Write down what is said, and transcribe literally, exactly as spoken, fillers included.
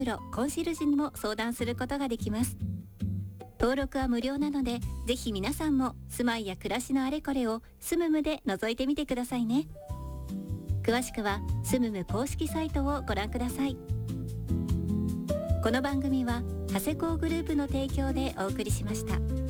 プロコンシェルジュにも相談することができます。登録は無料なので、ぜひ皆さんも住まいや暮らしのあれこれをスムムで覗いてみてくださいね。詳しくはスムム公式サイトをご覧ください。この番組は長谷工グループの提供でお送りしました。